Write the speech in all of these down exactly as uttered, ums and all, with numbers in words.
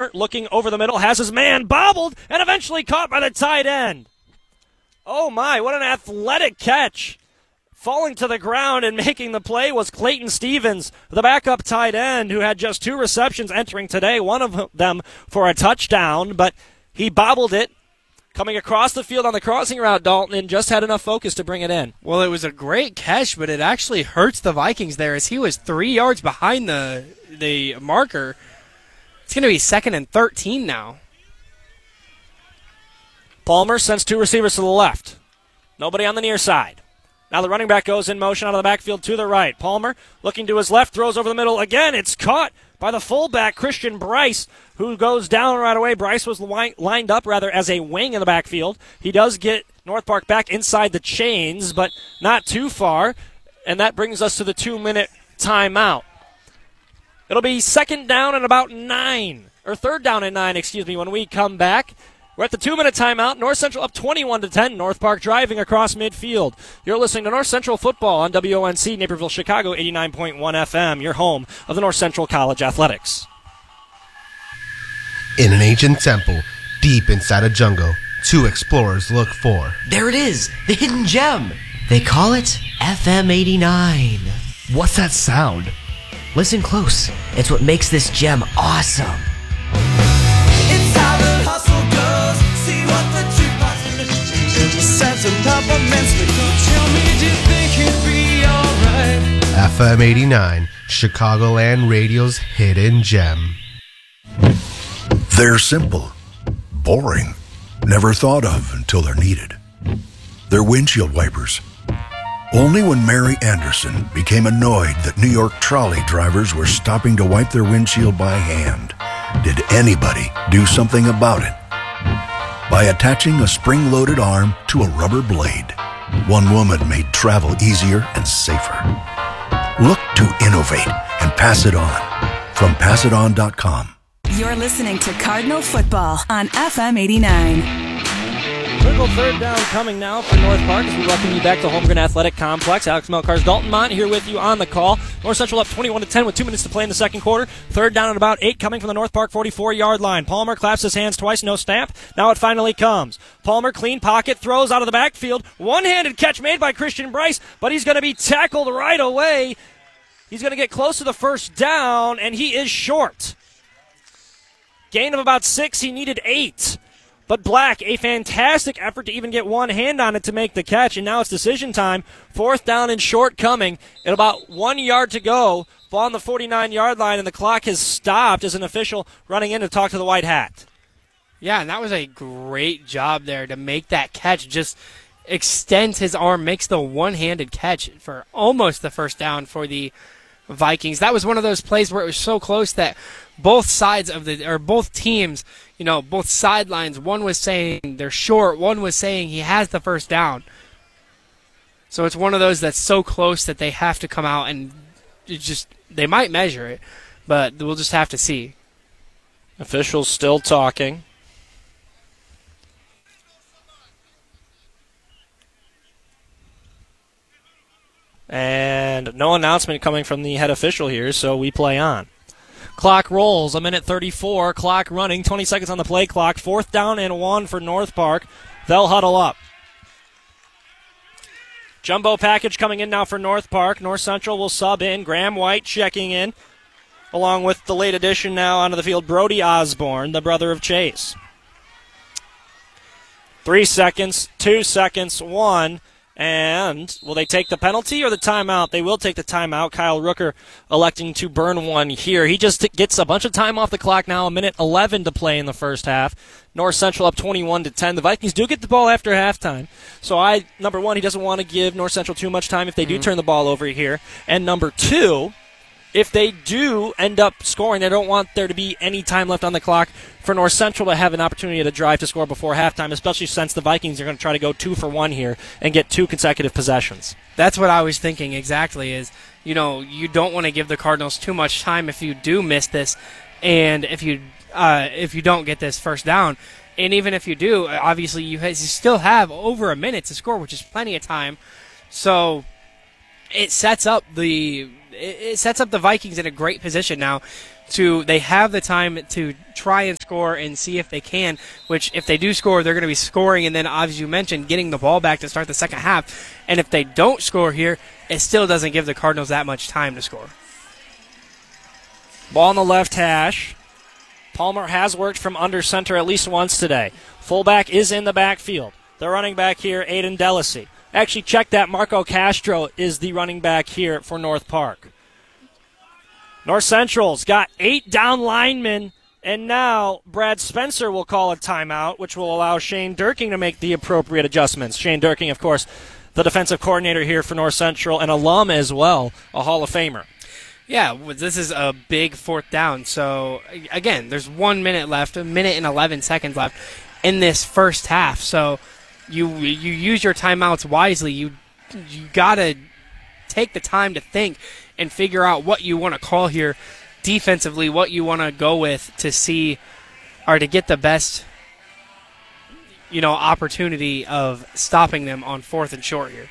Palmer looking over the middle, has his man bobbled, and eventually caught by the tight end. Oh, my, what an athletic catch. Falling to the ground and making the play was Clayton Stevens, the backup tight end, who had just two receptions entering today, one of them for a touchdown, but he bobbled it. Coming across the field on the crossing route, Dalton, and just had enough focus to bring it in. Well, it was a great catch, but it actually hurts the Vikings there as he was three yards behind the the marker. It's going to be second and thirteen now. Palmer sends two receivers to the left. Nobody on the near side. Now the running back goes in motion out of the backfield to the right. Palmer looking to his left, throws over the middle. Again, it's caught by the fullback, Christian Bryce, who goes down right away. Bryce was li- lined up, rather, as a wing in the backfield. He does get North Park back inside the chains, but not too far. And that brings us to the two-minute timeout. It'll be second down and about nine, or third down and nine, excuse me, when we come back. We're at the two-minute timeout. North Central up twenty-one to ten. North Park driving across midfield. You're listening to North Central football on W O N C, Naperville, Chicago, eighty-nine point one F M, your home of the North Central College Athletics. In an ancient temple, deep inside a jungle, two explorers look for... There it is, the hidden gem. They call it F M eighty-nine. What's that sound? Listen close. It's what makes this gem awesome. It's how the hustle goes. See what the jukebox is. Send some compliments, but don't tell me you think you'd be alright. F M eighty-nine, Chicagoland Radio's hidden gem. They're simple, boring, never thought of until they're needed. They're windshield wipers. Only when Mary Anderson became annoyed that New York trolley drivers were stopping to wipe their windshield by hand did anybody do something about it. By attaching a spring-loaded arm to a rubber blade, one woman made travel easier and safer. Look to innovate and pass it on. From pass it on dot com. You're listening to Cardinal Football on F M eighty-nine. Critical third down coming now for North Park as we welcome you back to Holmgren Athletic Complex. Alex Melcars, Dalton Mont here with you on the call. North Central up twenty-one to ten with two minutes to play in the second quarter. Third down and about eight coming from the North Park forty-four-yard line. Palmer claps his hands twice, no snap. Now it finally comes. Palmer, clean pocket, throws out of the backfield. One-handed catch made by Christian Bryce, but he's going to be tackled right away. He's going to get close to the first down, and he is short. Gain of about six. He needed eight. But Black, a fantastic effort to even get one hand on it to make the catch, and now it's decision time. Fourth down and short coming. At about one yard to go, ball on the forty-nine-yard line, and the clock has stopped as an official running in to talk to the white hat. Yeah, and that was a great job there to make that catch. Just extends his arm, makes the one-handed catch for almost the first down for the Vikings. That was one of those plays where it was so close that both sides of the, or both teams, you know, both sidelines, one was saying they're short, one was saying he has the first down. So it's one of those that's so close that they have to come out and it just, they might measure it, but we'll just have to see. Officials still talking. And no announcement coming from the head official here, so we play on. Clock rolls, a minute thirty-four, clock running, twenty seconds on the play clock. Fourth down and one for North Park. They'll huddle up. Jumbo package coming in now for North Park. North Central will sub in. Graham White checking in, along with the late addition now onto the field, Brody Osborne, the brother of Chase. Three seconds, two seconds, one. And will they take the penalty or the timeout? They will take the timeout. Kyle Rooker electing to burn one here. He just gets a bunch of time off the clock now, a minute eleven to play in the first half. North Central up twenty-one to ten. The Vikings do get the ball after halftime. So, I number one, he doesn't want to give North Central too much time if they do mm-hmm. turn the ball over here. And number two, if they do end up scoring, they don't want there to be any time left on the clock for North Central to have an opportunity to drive to score before halftime, especially since the Vikings are going to try to go two for one here and get two consecutive possessions. That's what I was thinking exactly is, you know, you don't want to give the Cardinals too much time if you do miss this and if you uh, if you don't get this first down. And even if you do, obviously you, ha- you still have over a minute to score, which is plenty of time. So it sets up the... It sets up the Vikings in a great position now to they have the time to try and score and see if they can, which if they do score, they're going to be scoring and then, as you mentioned, getting the ball back to start the second half. And if they don't score here, it still doesn't give the Cardinals that much time to score. Ball on the left hash. Palmer has worked from under center at least once today. Fullback is in the backfield. The running back here, Aiden Delisy. Actually, check that. Marco Castro is the running back here for North Park. North Central's got eight down linemen, and now Brad Spencer will call a timeout, which will allow Shane Durking to make the appropriate adjustments. Shane Durking, of course, the defensive coordinator here for North Central, an alum as well, a Hall of Famer. Yeah, this is a big fourth down. So, again, there's one minute left, a minute and eleven seconds left in this first half. So you you use your timeouts wisely. You you got to take the time to think and figure out what you want to call here defensively, what you want to go with to see or to get the best, you know, opportunity of stopping them on fourth and short here.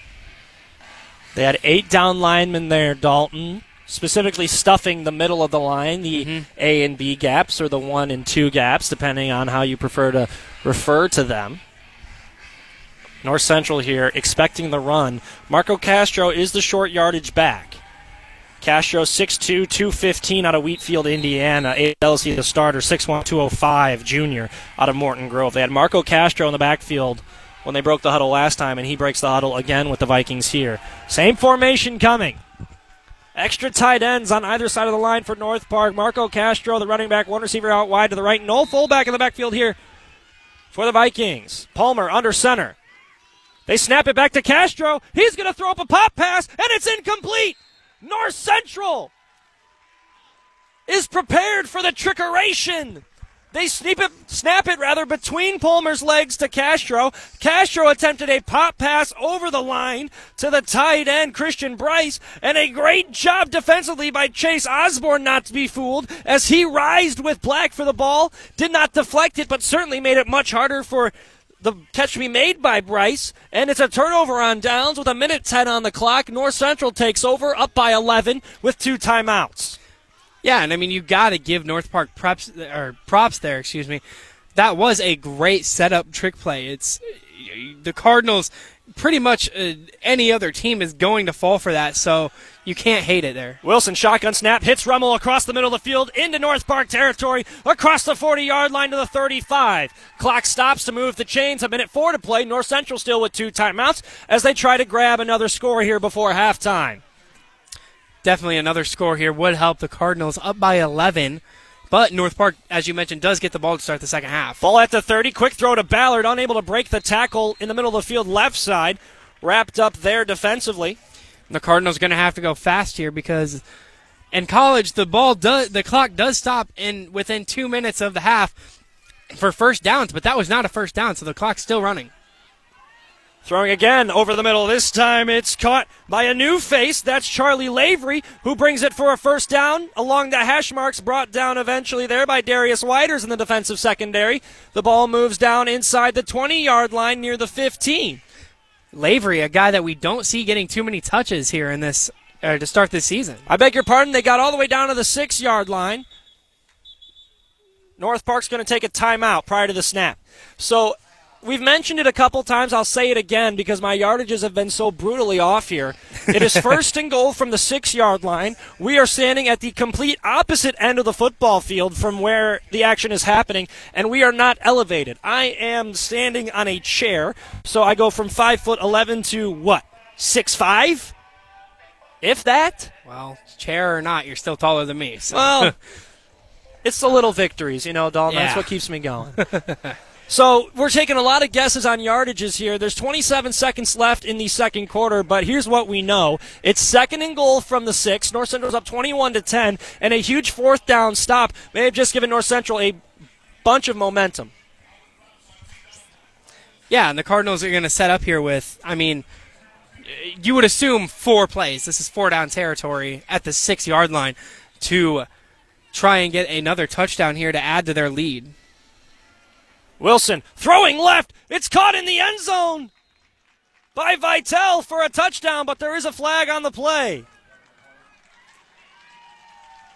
They had eight down linemen there, Dalton, specifically stuffing the middle of the line, the mm-hmm. A and B gaps or the one and two gaps, depending on how you prefer to refer to them. North Central here expecting the run. Marco Castro is the short yardage back. Castro six two, two fifteen out of Wheatfield, Indiana. A L C the starter, six one, two oh five, junior out of Morton Grove. They had Marco Castro in the backfield when they broke the huddle last time, and he breaks the huddle again with the Vikings here. Same formation coming. Extra tight ends on either side of the line for North Park. Marco Castro, the running back, one receiver out wide to the right. No fullback in the backfield here for the Vikings. Palmer under center. They snap it back to Castro. He's going to throw up a pop pass, and it's incomplete. North Central is prepared for the trickeration. They snap it, snap it rather between Palmer's legs to Castro. Castro attempted a pop pass over the line to the tight end, Christian Bryce, and a great job defensively by Chase Osborne not to be fooled as he rised with black for the ball. Did not deflect it, but certainly made it much harder for the catch to be made by Bryce, and it's a turnover on downs with a minute ten on the clock. North Central takes over, up by eleven with two timeouts. Yeah, and I mean, you got to give North Park props, or props there, excuse me. That was a great setup trick play. It's the Cardinals, pretty much uh, any other team is going to fall for that, so you can't hate it there. Wilson shotgun snap, hits Rummel across the middle of the field into North Park territory, across the forty-yard line to the thirty-five. Clock stops to move the chains, a minute four to play. North Central still with two timeouts as they try to grab another score here before halftime. Definitely another score here would help the Cardinals up by eleven. But North Park, as you mentioned, does get the ball to start the second half. Ball at the thirty. Quick throw to Ballard. Unable to break the tackle in the middle of the field left side. Wrapped up there defensively. The Cardinals going to have to go fast here because in college the ball does the clock does stop in within two minutes of the half for first downs, but that was not a first down, so the clock's still running. Throwing again over the middle. This time it's caught by a new face. That's Charlie Lavery, who brings it for a first down along the hash marks, brought down eventually there by Darius Whiters in the defensive secondary. The ball moves down inside the twenty-yard line near the fifteen. Lavery, a guy that we don't see getting too many touches here in this uh, to start this season. I beg your pardon. They got all the way down to the six-yard line. North Park's going to take a timeout prior to the snap. So we've mentioned it a couple times. I'll say it again because my yardages have been so brutally off here. It is first and goal from the six-yard line. We are standing at the complete opposite end of the football field from where the action is happening, and we are not elevated. I am standing on a chair, so I go from five foot eleven to what, six five? If that? Well, chair or not, you're still taller than me. So. Well, it's the little victories, you know, Dalton. Yeah. That's what keeps me going. So we're taking a lot of guesses on yardages here. There's twenty-seven seconds left in the second quarter, but here's what we know. It's second and goal from the six. North Central's up twenty-one to ten, and a huge fourth down stop may have just given North Central a bunch of momentum. Yeah, and the Cardinals are going to set up here with, I mean, you would assume four plays. This is four down territory at the six-yard line to try and get another touchdown here to add to their lead. Wilson throwing left. It's caught in the end zone by Vitale for a touchdown, but there is a flag on the play.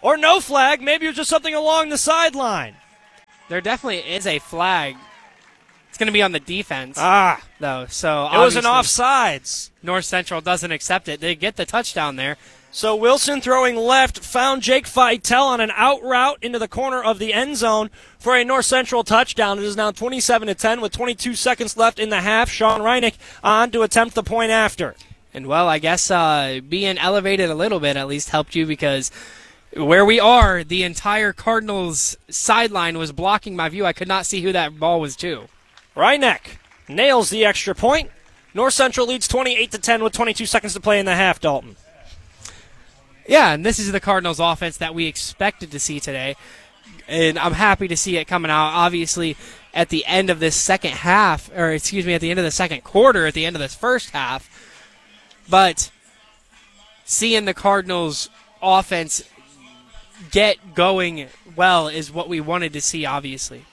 or no flag. Maybe it was just something along the sideline. There definitely is a flag. It's going to be on the defense, Ah, though. So it was an obviously offsides. North Central doesn't accept it. They get the touchdown there. So Wilson throwing left found Jake Feitel on an out route into the corner of the end zone for a North Central touchdown. It is now twenty-seven to ten with twenty-two seconds left in the half. Sean Reinick on to attempt the point after. And, well, I guess uh, being elevated a little bit at least helped you, because where we are, the entire Cardinals sideline was blocking my view. I could not see who that ball was to. Reinick nails the extra point. North Central leads twenty-eight to ten with twenty-two seconds to play in the half, Dalton. Yeah, and this is the Cardinals offense that we expected to see today. And I'm happy to see it coming out. Obviously, at the end of this second half, or excuse me, at the end of the second quarter, at the end of this first half. But seeing the Cardinals offense get going well is what we wanted to see, obviously.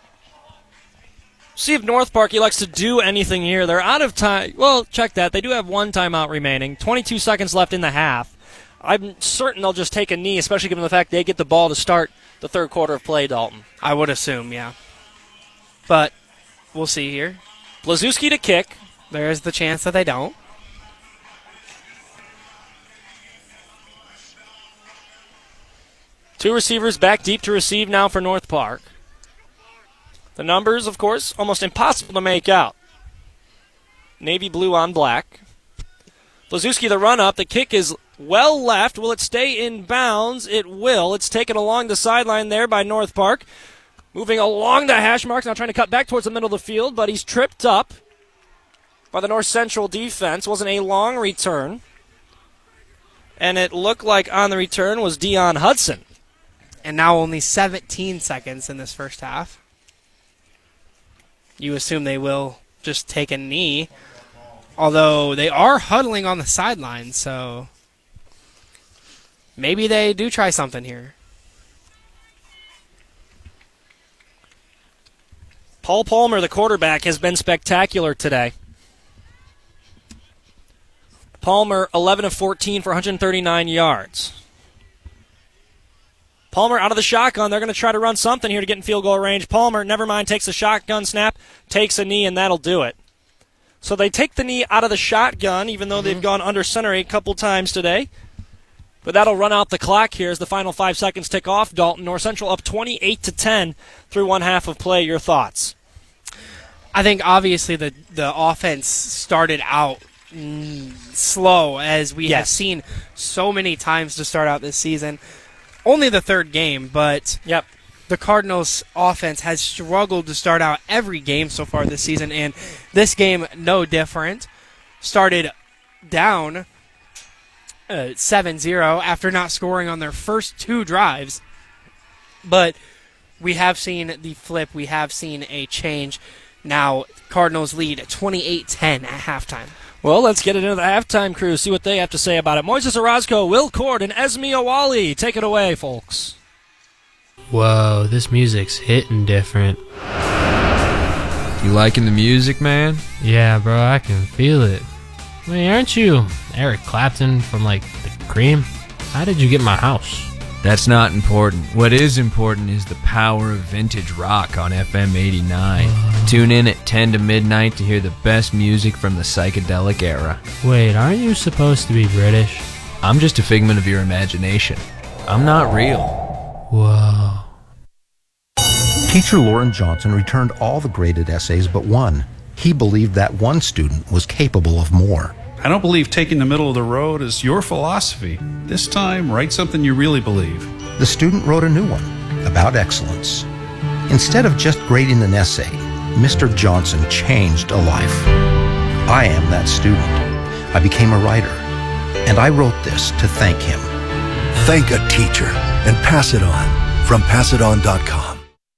See if North Park elects to do anything here. They're out of time. Well, check that. They do have one timeout remaining. twenty-two seconds left in the half. I'm certain they'll just take a knee, especially given the fact they get the ball to start the third quarter of play, Dalton. I would assume, yeah. But we'll see here. Blazewski to kick. There's the chance that they don't. Two receivers back deep to receive now for North Park. The numbers, of course, almost impossible to make out. Navy blue on black. Blazewski the run up. The kick is well left. Will it stay in bounds? It will. It's taken along the sideline there by North Park. Moving along the hash marks. Now trying to cut back towards the middle of the field, but he's tripped up by the North Central defense. Wasn't a long return. And it looked like on the return was Dion Hudson. And now only seventeen seconds in this first half. You assume they will just take a knee. Although they are huddling on the sideline, so maybe they do try something here. Paul Palmer, the quarterback, has been spectacular today. Palmer, eleven of fourteen for one hundred thirty-nine yards. Palmer out of the shotgun. They're going to try to run something here to get in field goal range. Palmer, never mind, takes a shotgun snap, takes a knee, and that'll do it. So they take the knee out of the shotgun, even though mm-hmm. they've gone under center a couple times today. But that'll run out the clock here as the final five seconds tick off. Dalton, North Central up twenty-eight to ten through one half of play. Your thoughts? I think obviously the the offense started out mm, slow, as we yes. have seen so many times to start out this season. Only the third game, but yep. the Cardinals' offense has struggled to start out every game so far this season, and this game no different. Started down uh, seven zero after not scoring on their first two drives. But we have seen the flip. We have seen a change. Now Cardinals lead twenty-eight ten at halftime. Well, let's get it into the halftime crew, see what they have to say about it. Moises Orozco, Will Cord, and Esme Awali. Take it away, folks. Whoa, this music's hitting different. You liking the music, man? Yeah, bro, I can feel it. Wait, aren't you Eric Clapton from, like, the Cream? How did you get my house? That's not important. What is important is the power of vintage rock on F M eighty-nine. Uh, Tune in at ten to midnight to hear the best music from the psychedelic era. Wait, aren't you supposed to be British? I'm just a figment of your imagination. I'm not real. Whoa. Teacher Lauren Johnson returned all the graded essays but one. He believed that one student was capable of more. I don't believe taking the middle of the road is your philosophy. This time, write something you really believe. The student wrote a new one about excellence. Instead of just grading an essay, Mister Johnson changed a life. I am that student. I became a writer, and I wrote this to thank him. Thank a teacher and pass it on from pass it on dot com.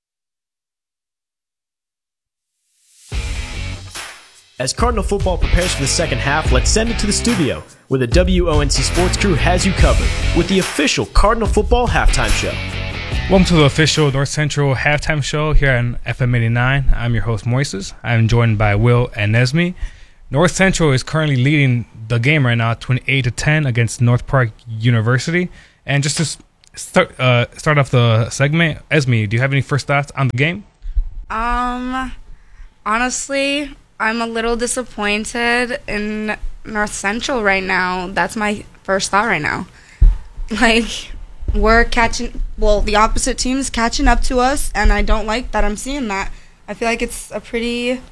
As Cardinal football prepares for the second half, let's send it to the studio, where the W O N C Sports crew has you covered with the official Cardinal football halftime show. Welcome to the official North Central halftime show here on F M eighty-nine. I'm your host, Moises. I'm joined by Will and Nesme. North Central is currently leading the game right now, twenty-eight to ten against North Park University. And just to start uh, start off the segment. Esme, do you have any first thoughts on the game? Um, honestly, I'm a little disappointed in North Central right now. That's my first thought right now. Like, we're catching, well, the opposite team is catching up to us, and I don't like that I'm seeing that. I feel like it's a pretty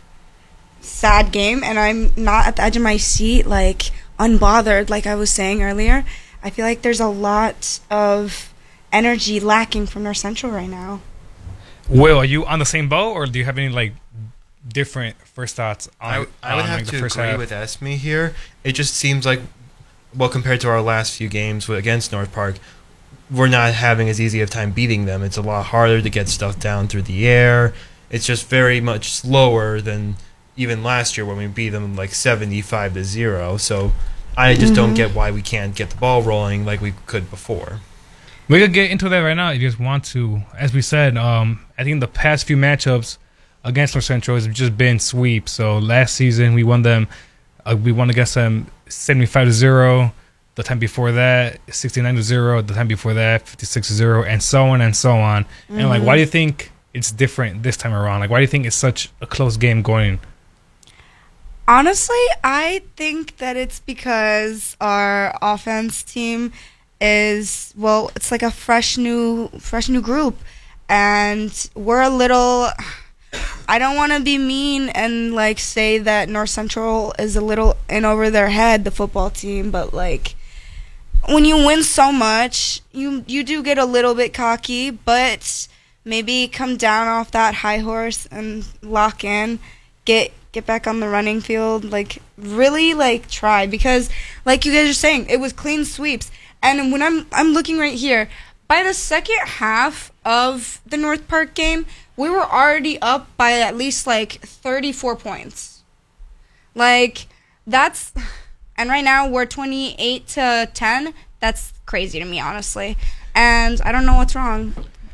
sad game, and I'm not at the edge of my seat, like, unbothered, like I was saying earlier. I feel like there's a lot of energy lacking from North Central right now. Will, are you on the same boat, or do you have any, like, different first thoughts on I, I would on, have like, the to first agree half? with Esme here. It just seems like, well, compared to our last few games with- against North Park, we're not having as easy of time beating them. It's a lot harder to get stuff down through the air. It's just very much slower than even last year when we beat them like seventy-five to zero. So I just don't Mhm. get why we can't get the ball rolling like we could before. We could get into that right now if you guys want to. As we said, um, I think the past few matchups against North Central has just been sweeps. So last season we won them, uh, we won against them seventy-five to zero. The time before that, sixty-nine to zero. The time before that, fifty-six to zero, and so on and so on. And like, Mhm. why do you think it's different this time around? Like, why do you think it's such a close game going? Honestly, I think that it's because our offense team is, well, it's like a fresh new fresh new group, and we're a little, I don't want to be mean and like say that North Central is a little in over their head, the football team, but like when you win so much, you you do get a little bit cocky, but maybe come down off that high horse and lock in, get get back on the running field, like really like try, because like you guys are saying, it was clean sweeps. And when I'm I'm looking right here, by the second half of the North Park game, we were already up by at least like thirty-four points. Like that's, and right now we're twenty-eight to ten. That's crazy to me, honestly. And I don't know what's wrong.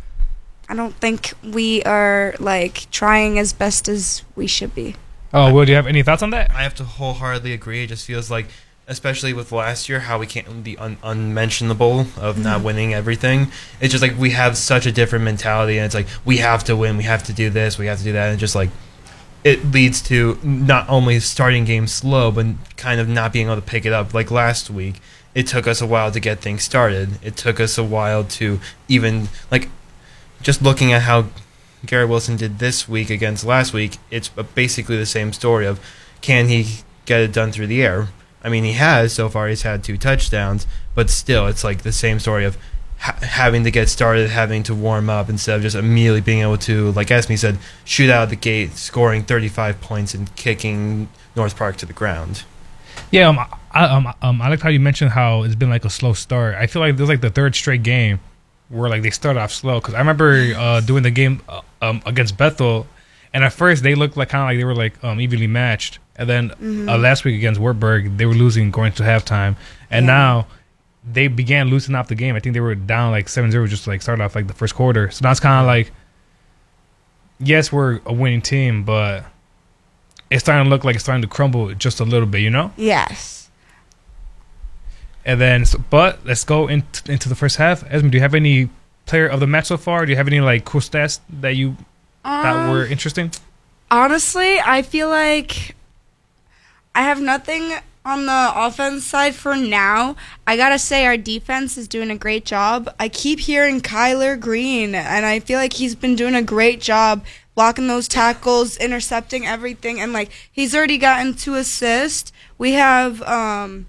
I don't think we are like trying as best as we should be. Oh, Will, do you have any thoughts on that? I have to wholeheartedly agree. It just feels like, especially with last year, how we can't be un- unmentionable of not Mhm. winning everything. It's just like we have such a different mentality, and it's like we have to win, we have to do this, we have to do that, and just like it leads to not only starting games slow, but kind of not being able to pick it up. Like last week, it took us a while to get things started. It took us a while to even like just looking at how Garrett Wilson did this week against last week. It's basically the same story of can he get it done through the air. I mean, he has so far. He's had two touchdowns, but still, it's like the same story of ha- having to get started, having to warm up instead of just immediately being able to, like Esme said, shoot out of the gate, scoring thirty-five points and kicking North Park to the ground. Yeah, um, I, um, um, I like how you mentioned how it's been like a slow start. I feel like there's like the third straight game where like they start off slow. Because I remember uh, doing the game uh, um, against Bethel, and at first they looked like kind of like they were like um, evenly matched. And then Mhm. uh, last week against Wartburg, they were losing going to halftime, and Yeah. now they began loosening up the game. I think they were down like seven zero just to, like start off like the first quarter. So now it's kind of like, yes, we're a winning team, but it's starting to look like it's starting to crumble just a little bit, you know? Yes. And then, so, but let's go into into the first half. Esme, do you have any player of the match so far? Do you have any like cool stats that you that Um, were interesting? Honestly, I feel like I have nothing on the offense side for now. I gotta say our defense is doing a great job. I keep hearing Kyler Green, and I feel like he's been doing a great job blocking those tackles, intercepting everything, and like he's already gotten two assists. We have um,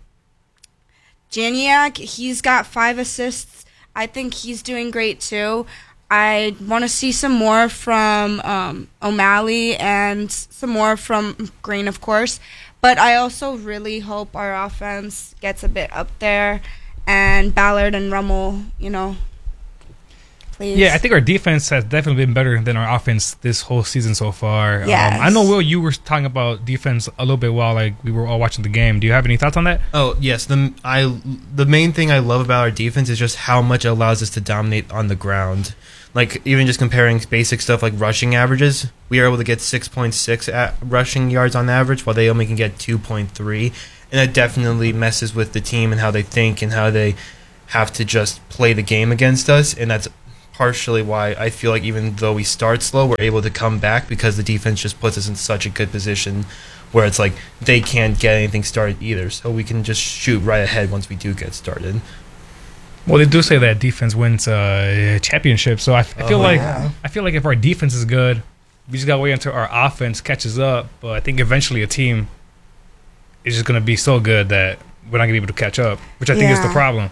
Janiak. He's got five assists. I think he's doing great too. I want to see some more from um, O'Malley and some more from Green, of course. But I also really hope our offense gets a bit up there, and Ballard and Rummel, you know, please. Yeah, I think our defense has definitely been better than our offense this whole season so far. Yes. Um, I know, Will, you were talking about defense a little bit while like we were all watching the game. Do you have any thoughts on that? Oh yes, the I the main thing I love about our defense is just how much it allows us to dominate on the ground. Like even just comparing basic stuff like rushing averages, we are able to get six point six at rushing yards on average, while they only can get two point three, and that definitely messes with the team and how they think and how they have to just play the game against us, and that's partially why I feel like even though we start slow, we're able to come back because the defense just puts us in such a good position where it's like they can't get anything started either, so we can just shoot right ahead once we do get started. Well, they do say that defense wins uh, championships, so I, I feel Oh, like yeah. I feel like if our defense is good, we just gotta wait until our offense catches up. But I think eventually a team is just gonna be so good that we're not gonna be able to catch up, which I think is the Yeah. problem.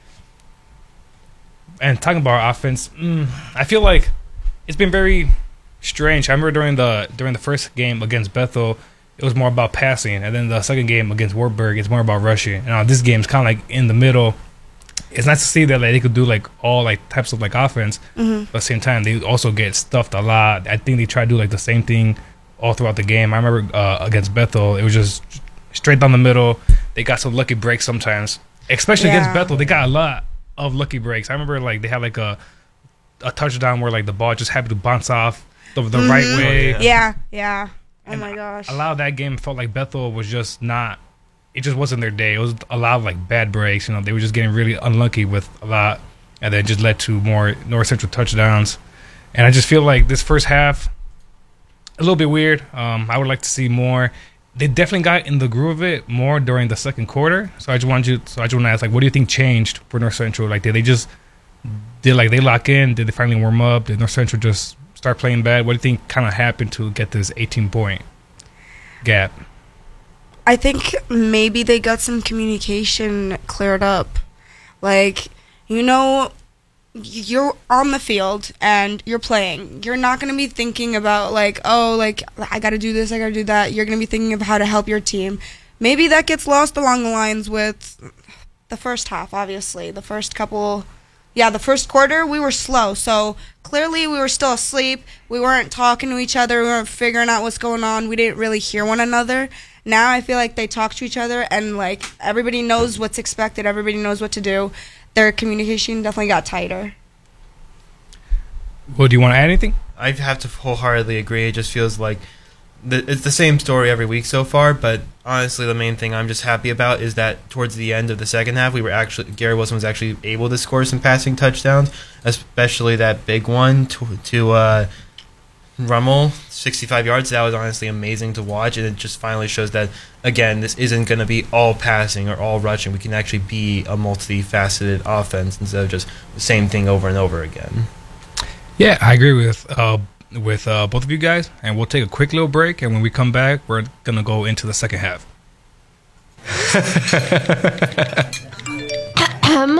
And talking about our offense, mm, I feel like it's been very strange. I remember during the during the first game against Bethel, it was more about passing, and then the second game against Wartburg, it's more about rushing. And uh, this game is kind of like in the middle. It's nice to see that like, they could do like all like types of like offense, Mhm. but at the same time they also get stuffed a lot. I think they try to do like the same thing all throughout the game. I remember uh, against Bethel, it was just straight down the middle. They got some lucky breaks sometimes, especially Yeah. against Bethel. They got a lot of lucky breaks. I remember like they had like a a touchdown where like the ball just happened to bounce off the, the Mhm. right way. Yeah, yeah. Oh my gosh. A lot of that game felt like Bethel was just not. It just wasn't their day. It was a lot of like bad breaks. You know, they were just getting really unlucky with a lot, and then it just led to more North Central touchdowns. And I just feel like this first half, a little bit weird. Um, I would like to see more. They definitely got in the groove of it more during the second quarter. So I just wanted you. So I just want to ask, like, what do you think changed for North Central? Like, did they just did like they lock in? Did they finally warm up? Did North Central just start playing bad? What do you think kind of happened to get this eighteen point gap? I think maybe they got some communication cleared up. Like, you know, you're on the field and you're playing. You're not going to be thinking about, like, oh, like, I got to do this, I got to do that. You're going to be thinking of how to help your team. Maybe that gets lost along the lines with the first half, obviously. The first couple, yeah, the first quarter, we were slow. So clearly we were still asleep. We weren't talking to each other. We weren't figuring out what's going on. We didn't really hear one another. Now I feel like they talk to each other and, like, everybody knows what's expected. Everybody knows what to do. Their communication definitely got tighter. Well, do you want to add anything? I have to wholeheartedly agree. It just feels like the, it's the same story every week so far. But honestly, the main thing I'm just happy about is that towards the end of the second half, we were actually Gary Wilson was actually able to score some passing touchdowns, especially that big one to, to uh, Rummel, sixty-five yards. That was honestly amazing to watch, and it just finally shows that again, this isn't going to be all passing or all rushing. We can actually be a multifaceted offense instead of just the same thing over and over again. Yeah, I agree with uh, with uh, both of you guys, and we'll take a quick little break, and when we come back, we're gonna go into the second half. Um.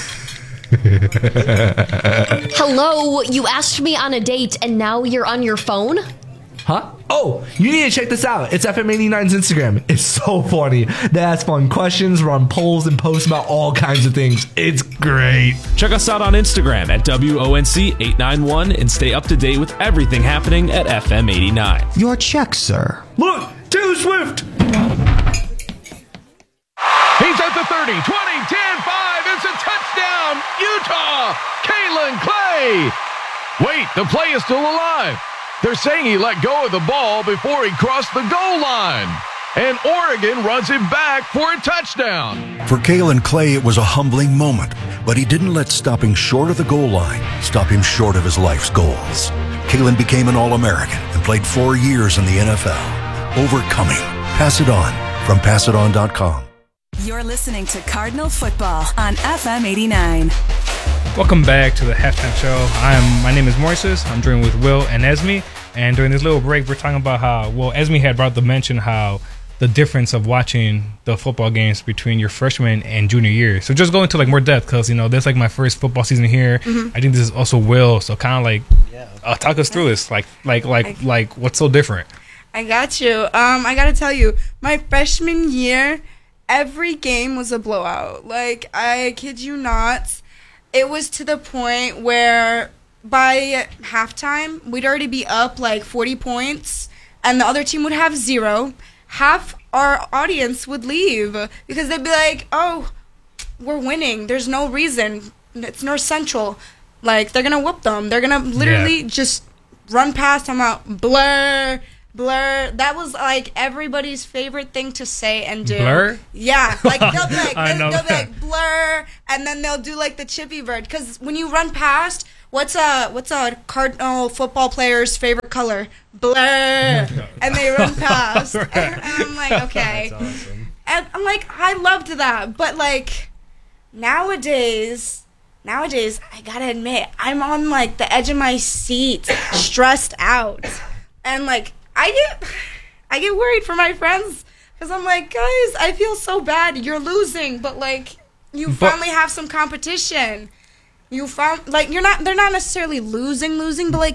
Hello, you asked me on a date, and now you're on your phone? Huh? Oh, you need to check this out. It's F M eighty-nine's Instagram. It's so funny. They ask fun questions, run polls, and post about all kinds of things. It's great. Check us out on Instagram at W O N C eight nine one and stay up to date with everything happening at F M eighty-nine. Your check, sir. Look, Taylor Swift. He's at the thirty, twenty, ten, five. It's a touchdown. Utah. Kalen Clay. Wait, the play is still alive. They're saying he let go of the ball before he crossed the goal line. And Oregon runs him back for a touchdown. For Kalen Clay, it was a humbling moment, but he didn't let stopping short of the goal line stop him short of his life's goals. Kalen became an All-American and played four years in the N F L. Overcoming. Pass it on from pass it on dot com. You're listening to Cardinal Football on F M eighty-nine. Welcome back to the halftime show. I'm my name is Moises. I'm joined with Will and Esme, and during this little break, we're talking about how well Esme had brought the mention how the difference of watching the football games between your freshman and junior year. So just go into like more depth because you know this is like my first football season here. Mhm. I think this is also Will. So kind of like uh, talk us through this. Like like like like what's so different? I got you. Um, I gotta tell you, my freshman year, every game was a blowout. Like, I kid you not. It was to the point where by halftime, we'd already be up like forty points, and the other team would have zero. Half our audience would leave because they'd be like, oh, we're winning. There's no reason. It's North Central. Like, they're going to whoop them. They're going to literally Yeah. just run past them out, blur. Blur. That was like everybody's favorite thing to say and do. Blur? Yeah, like they'll be like, I they'll, know they'll be that. like blur, and then they'll do like the chippy bird. Because when you run past, what's a what's a Cardinal football player's favorite color? Blur, and they run past, and, and I'm like, okay. That's awesome. And I'm like, I loved that, but like nowadays, nowadays, I gotta admit, I'm on like the edge of my seat, stressed out, and like I get, I get worried for my friends because I'm like, guys, I feel so bad. You're losing, but like you But- finally have some competition. You found like you're not. They're not necessarily losing, losing, but like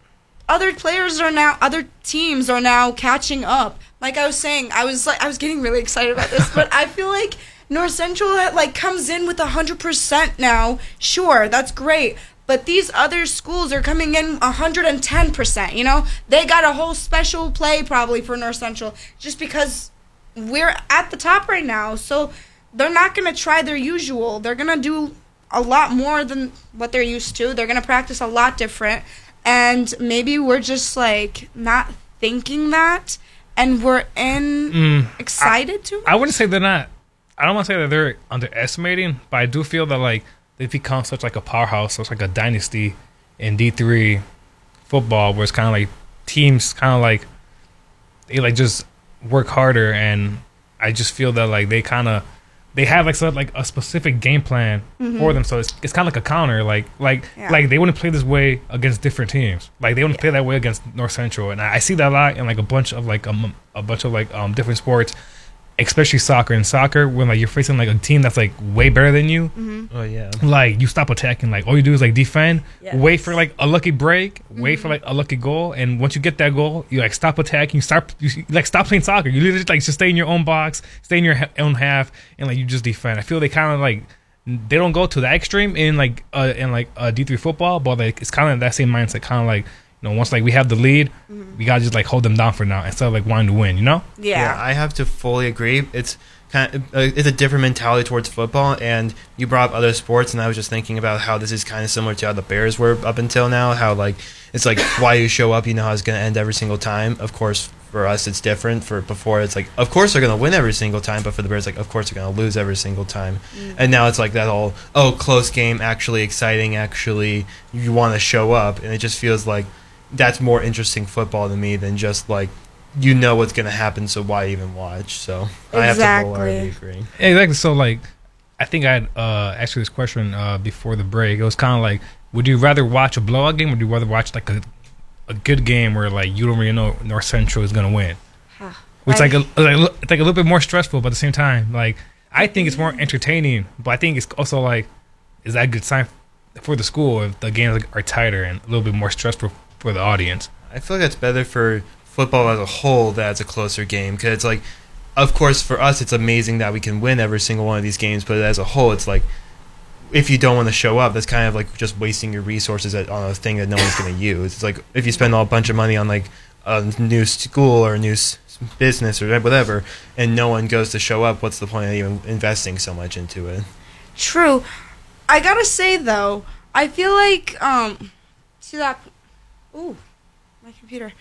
other players are now, other teams are now catching up. Like I was saying, I was like, I was getting really excited about this, but I feel like North Central like comes in with a hundred percent now. Sure, that's great, but these other schools are coming in a hundred and ten percent. You know, they got a whole special play probably for North Central just because we're at the top right now. So they're not gonna try their usual. They're gonna do a lot more than what they're used to. They're gonna practice a lot different. And maybe we're just like not thinking that, and we're in Mm, excited too much. I wouldn't say they're not. I don't want to say that they're underestimating, but I do feel that like they've become such like a powerhouse, such like a dynasty in D three football, where it's kind of like teams kind of like they like just work harder, and I just feel that like they kind of they have like sort of like a specific game plan Mhm. for them, so it's it's kind of like a counter, like like Yeah. like they wouldn't play this way against different teams, like they wouldn't play that way against North Central, and I, I see that a lot in like a bunch of like um, a bunch of like um different sports, especially soccer. In soccer, when like you're facing like a team that's like way better than you, Mhm. Oh yeah. like you stop attacking, like all you do is like defend, Yes. wait for like a lucky break, wait for Mhm. like a lucky goal, and once you get that goal, you like stop attacking, you start you, you, like stop playing soccer. You literally just like just stay in your own box, stay in your ha- own half, and like you just defend. I feel they kind of like they don't go to that extreme in like uh in like uh, D three football, but like it's kind of that same mindset, kind of like you know once like we have the lead, we gotta just like hold them down for now instead of like wanting to win, you know? Yeah. I have to fully agree. It's kind of uh, it's a different mentality towards football, and you brought up other sports, and I was just thinking about how this is kind of similar to how the Bears were up until now. How like it's like why you show up, you know how it's going to end every single time. Of course, for us it's different. For before, it's like of course they're going to win every single time, but for the Bears, like of course they're going to lose every single time. Mm. And now it's like that whole oh close game, actually exciting, actually you want to show up, and it just feels like that's more interesting football to me than just like you know what's going to happen, so why even watch? So I have to Exactly. wholeheartedly agree. Exactly. So like, I think I had uh, asked you this question uh, before the break. It was kind of like, would you rather watch a blowout game, or would you rather watch like a a good game where like you don't really know North Central is gonna win? Huh. Which Like- like, a, like it's like a little bit more stressful, but at the same time, like I think it's more entertaining. But I think it's also like, is that a good sign for the school if the games are tighter and a little bit more stressful for the audience? I feel like that's better for football as a whole that it's a closer game, because it's like, of course, for us it's amazing that we can win every single one of these games, but as a whole, it's like if you don't want to show up, that's kind of like just wasting your resources at, on a thing that no one's going to use. It's like if you spend all a bunch of money on like a new school or a new s- business or whatever, and no one goes to show up, what's the point of even investing so much into it? True. I gotta say though, I feel like um, see that. Ooh, my computer.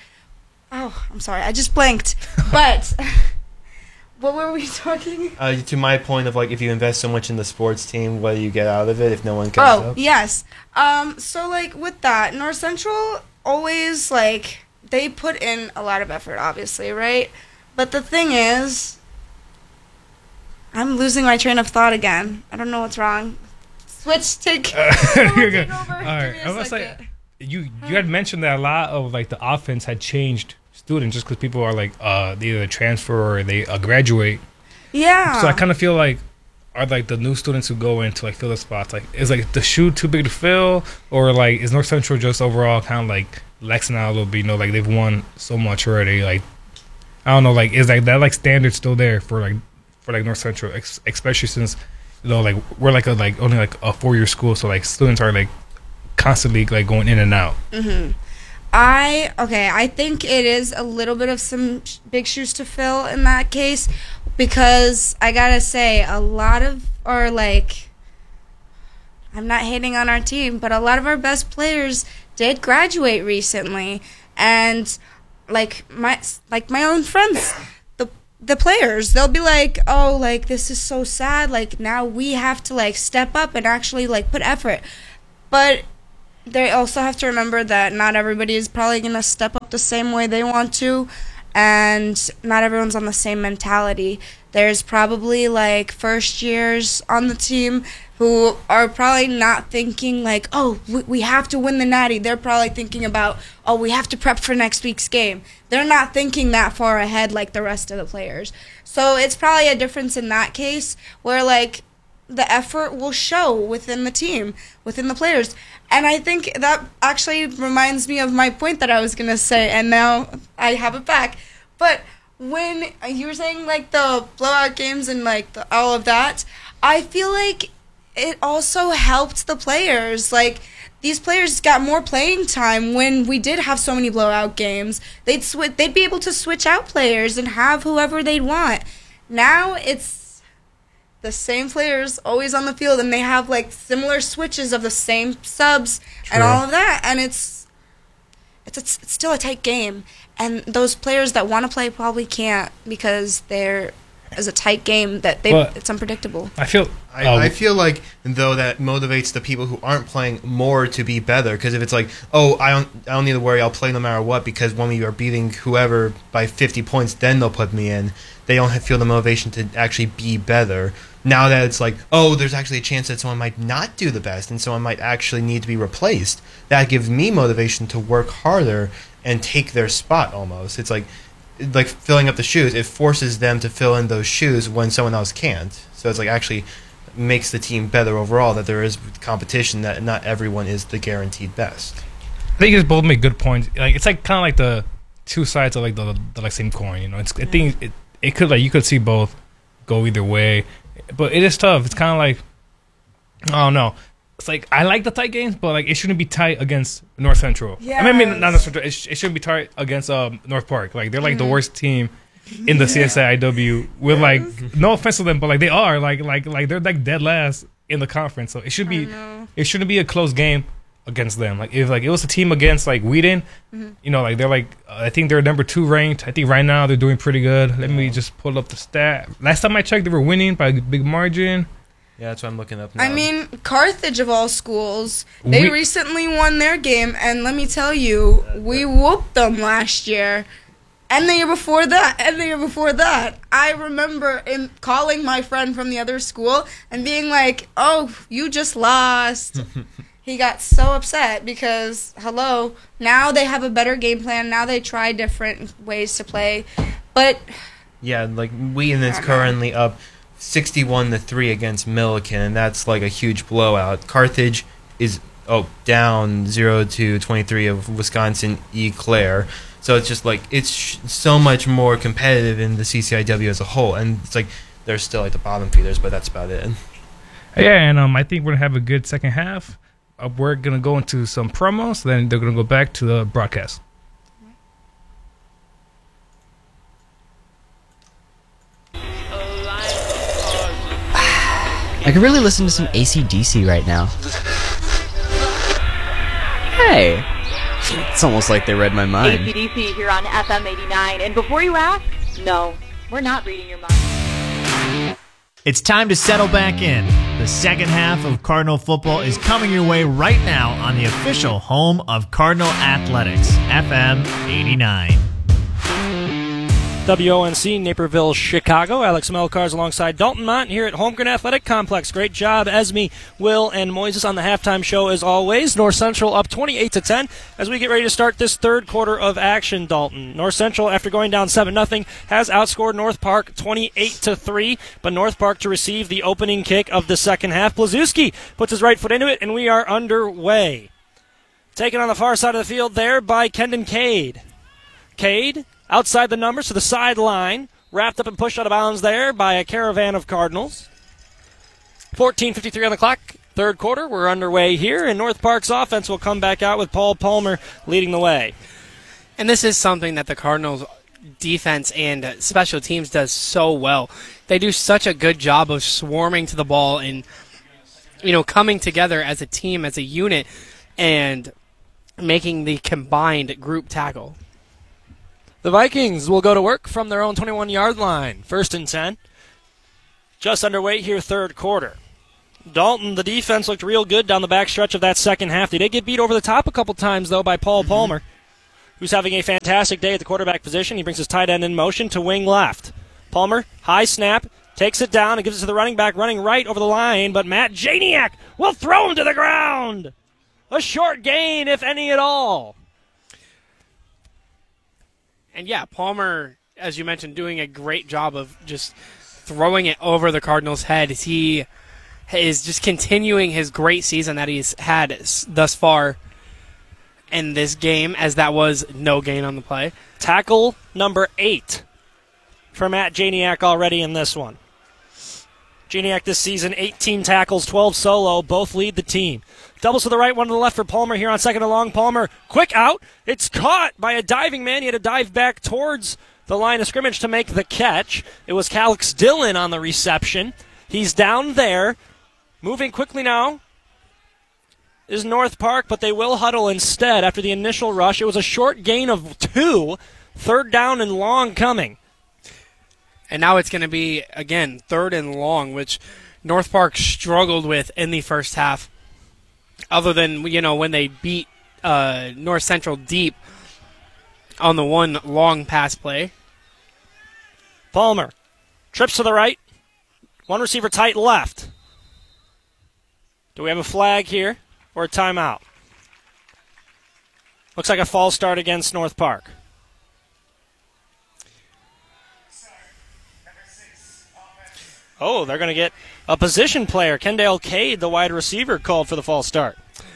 Oh, I'm sorry, I just blanked. But what were we talking? Uh, to my point of like, if you invest so much in the sports team, what do you get out of it if no one comes Oh, up? yes. Um, so like with that, North Central always like they put in a lot of effort, obviously, right? But the thing is, I'm losing my train of thought again. I don't know what's wrong. Switch, take. You're good. over. All Give right. me a I was gonna say, second. you you had mentioned that a lot of like the offense had changed students just because people are like uh they either transfer or they uh, graduate. Yeah. So I kind of feel like are like the new students who go in to like fill the spots, like is like the shoe too big to fill, or like is North Central just overall kind of like lexing out a little bit? You know, like they've won so much already. Like I don't know, like is like that like standard still there for like for like North Central, ex- especially since you know like we're like a like only like a four year school, so like students are like constantly like going in and out. Mm-hmm. I okay. I think it is a little bit of some sh- big shoes to fill in that case, because I gotta say a lot of our like, I'm not hating on our team, but a lot of our best players did graduate recently, and like my like my own friends, the the players, they'll be like, oh, like this is so sad. Like now we have to like step up and actually like put effort, but they also have to remember that not everybody is probably gonna step up the same way they want to, and not everyone's on the same mentality. There's probably like first years on the team who are probably not thinking like, oh, we, we have to win the Natty. They're probably thinking about, oh, we have to prep for next week's game. They're not thinking that far ahead like the rest of the players. So it's probably a difference in that case where like the effort will show within the team, within the players. And I think that actually reminds me of my point that I was going to say, and now I have it back. But when you were saying like the blowout games and like the, all of that, I feel like it also helped the players. Like these players got more playing time when we did have so many blowout games. They'd sw- they'd be able to switch out players and have whoever they'd want. Now it's the same players always on the field, and they have like similar switches of the same subs True. and all of that, and it's it's it's, it's still a tight game. And those players that want to play probably can't because there is a tight game that they Well, it's unpredictable. I feel I, um, I feel like though that motivates the people who aren't playing more to be better, because if it's like, oh, I don't I don't need to worry, I'll play no matter what because when we are beating whoever by fifty points, then they'll put me in. They don't have, feel the motivation to actually be better. Now that it's like, oh, there's actually a chance that someone might not do the best and someone might actually need to be replaced. That gives me motivation to work harder and take their spot almost. It's like like filling up the shoes. It forces them to fill in those shoes when someone else can't. So it's like actually makes the team better overall, that there is competition, that not everyone is the guaranteed best. I think you both make good points. Like it's like kind of like the two sides of like the, the like same coin. You know, it's I think it it could like you could see both go either way, but it is tough. It's kind of like I don't know. It's like I like the tight games, but like it shouldn't be tight against North Central. Yeah, I mean, I mean not North Central. It, sh- it shouldn't be tight against um, North Park. Like they're like mm-hmm. the worst team in the yeah. C S I W. With like no offense to them, but like they are like like like they're like dead last in the conference. So it should be it shouldn't be a close game against them. Like if like it was a team against like Whedon, mm-hmm. you know, like they're like uh, I think they're number two ranked. I think right now they're doing pretty good. Let me just pull up the stat. Last time I checked, they were winning by a big margin. Yeah, that's what I'm looking up now. I mean, Carthage of all schools, they we, recently won their game, and let me tell you, we whooped them last year, and the year before that, and the year before that. I remember in calling my friend from the other school and being like, oh, you just lost. He got so upset because, hello, now they have a better game plan. Now they try different ways to play. But yeah, like Wheaton is currently up sixty-one to three against Milliken, and that's like a huge blowout. Carthage is oh down zero to twenty-three of Wisconsin E. Claire. So it's just like it's sh- so much more competitive in the C C I W as a whole, and it's like they're still like the bottom feeders, but that's about it. Yeah, and um, I think we're gonna have a good second half. Uh, we're gonna go into some promos, then they're gonna go back to the broadcast. I could really listen to some A C D C right now. Hey! It's almost like they read my mind. A C D C here on F M eighty-nine. And before you ask, no, we're not reading your mind. It's time to settle back in. The second half of Cardinal football is coming your way right now on the official home of Cardinal Athletics, F M eighty-nine. W O N C, Naperville, Chicago. Alex Melcars alongside Dalton Mott here at Holmgren Athletic Complex. Great job, Esme, Will, and Moises on the halftime show as always. North Central up twenty-eight to ten as we get ready to start this third quarter of action, Dalton. North Central, after going down seven nothing, has outscored North Park twenty-eight to three, but North Park to receive the opening kick of the second half. Blazewski puts his right foot into it, and we are underway. Taken on the far side of the field there by Kendon Cade. Cade outside the numbers to the sideline, wrapped up and pushed out of bounds there by a caravan of Cardinals. fourteen fifty-three on the clock, third quarter. We're underway here, and North Park's offense will come back out with Paul Palmer leading the way. And this is something that the Cardinals defense and special teams does so well. They do such a good job of swarming to the ball and, you know, coming together as a team, as a unit, and making the combined group tackle. The Vikings will go to work from their own twenty-one-yard line. First and ten. Just underway here, third quarter. Dalton, the defense looked real good down the back stretch of that second half. They did get beat over the top a couple times, though, by Paul mm-hmm. Palmer, who's having a fantastic day at the quarterback position. He brings his tight end in motion to wing left. Palmer, high snap, takes it down and gives it to the running back, running right over the line, but Matt Janiak will throw him to the ground. A short gain, if any at all. And yeah, Palmer, as you mentioned, doing a great job of just throwing it over the Cardinals' head. He is just continuing his great season that he's had thus far in this game, as that was no gain on the play. Tackle number eight for Matt Janiak already in this one. Janiak this season, eighteen tackles, twelve solo, both lead the team. Doubles to the right, one to the left for Palmer here on second and long. Palmer, quick out. It's caught by a diving man. He had to dive back towards the line of scrimmage to make the catch. It was Calix Dillon on the reception. He's down there. Moving quickly now is North Park, but they will huddle instead after the initial rush. It was a short gain of two. Third down and long coming. And now it's going to be, again, third and long, which North Park struggled with in the first half. Other than, you know, when they beat uh, North Central deep on the one long pass play. Palmer trips to the right. One receiver tight left. Do we have a flag here or a timeout? Looks like a false start against North Park. Oh, they're going to get a position player. Kendall Cade, the wide receiver, called for the false start.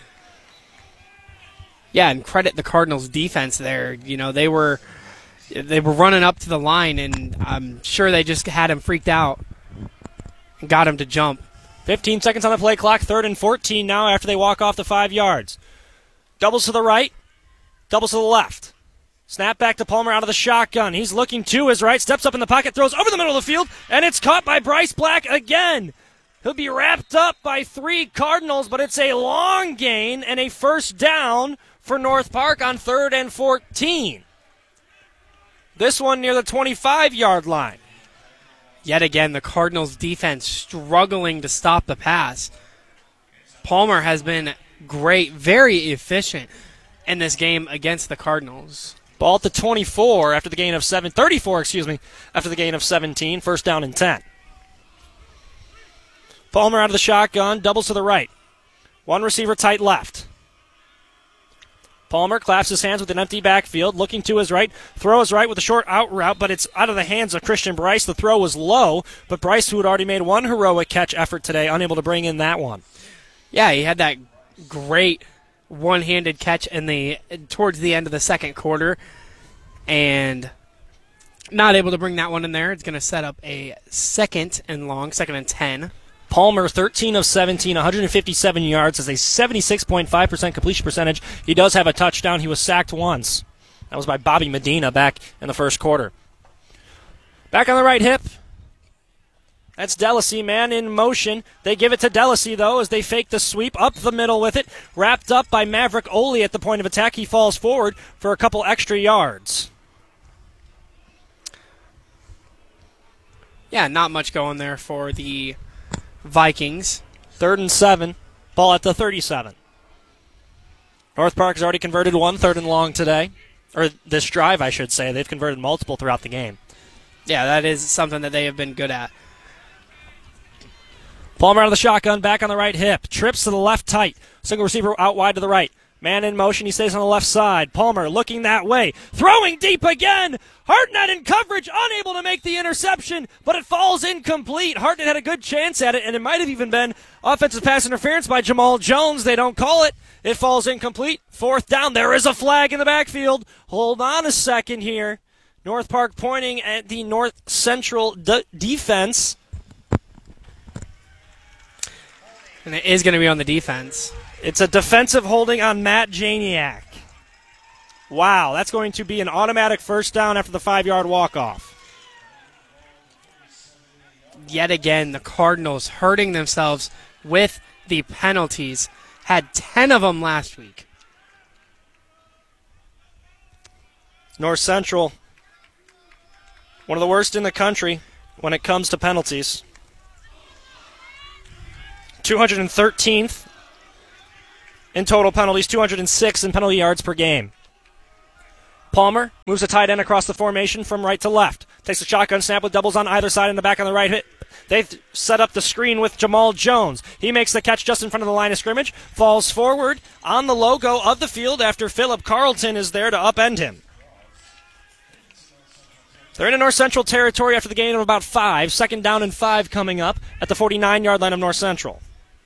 Yeah, and credit the Cardinals' defense there. You know, they were they were running up to the line, and I'm sure they just had him freaked out and got him to jump. fifteen seconds on the play clock, third and fourteen now after they walk off the five yards. Doubles to the right, doubles to the left. Snap back to Palmer out of the shotgun. He's looking to his right, steps up in the pocket, throws over the middle of the field, and it's caught by Bryce Black again. He'll be wrapped up by three Cardinals, but it's a long gain and a first down for North Park on third and fourteen. This one near the twenty-five-yard line. Yet again, the Cardinals' defense struggling to stop the pass. Palmer has been great, very efficient in this game against the Cardinals. Ball at the twenty-four after the gain of seven, thirty-four, excuse me, after the gain of seventeen, first down and ten. Palmer out of the shotgun, doubles to the right. One receiver tight left. Palmer claps his hands with an empty backfield, looking to his right, throws right with a short out route, but it's out of the hands of Christian Bryce. The throw was low, but Bryce, who had already made one heroic catch effort today, unable to bring in that one. Yeah, he had that great one-handed catch in the towards the end of the second quarter, and not able to bring that one in there. It's going to set up a second and long, second and ten. Palmer, thirteen of seventeen, one hundred fifty-seven yards, has a seventy-six point five percent completion percentage. He does have a touchdown. He was sacked once. That was by Bobby Medina back in the first quarter. Back on the right hip. That's Delasy, man in motion. They give it to Delasy, though, as they fake the sweep up the middle with it. Wrapped up by Maverick Oli at the point of attack. He falls forward for a couple extra yards. Yeah, not much going there for the Vikings. Third and seven. Ball at the thirty-seven. North Park has already converted one third and long today. Or this drive, I should say. They've converted multiple throughout the game. Yeah, that is something that they have been good at. Palmer out of the shotgun, back on the right hip. Trips to the left tight. Single receiver out wide to the right. Man in motion, he stays on the left side. Palmer looking that way. Throwing deep again. Hartnett in coverage, unable to make the interception, but it falls incomplete. Hartnett had a good chance at it, and it might have even been offensive pass interference by Jamal Jones. They don't call it. It falls incomplete. Fourth down. There is a flag in the backfield. Hold on a second here. North Park pointing at the North Central de- defense. And it is going to be on the defense. It's a defensive holding on Matt Janiak. Wow, that's going to be an automatic first down after the five-yard walk-off. Yet again, the Cardinals hurting themselves with the penalties. Had ten of them last week. North Central One of the worst in the country when it comes to penalties. two hundred thirteenth in total penalties, two hundred sixth in penalty yards per game. Palmer moves a tight end across the formation from right to left. Takes a shotgun snap with doubles on either side and the back on the right hit. They've set up the screen with Jamal Jones. He makes the catch just in front of the line of scrimmage, falls forward on the logo of the field after Philip Carlton is there to upend him. They're in a North Central territory after the gain of about five. Second down and five coming up at the forty-nine-yard line of North Central.